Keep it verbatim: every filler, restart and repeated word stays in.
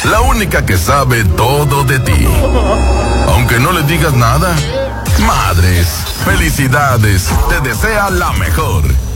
la única que sabe todo de ti. Aunque no le digas nada. Madres, felicidades, te desea la mejor.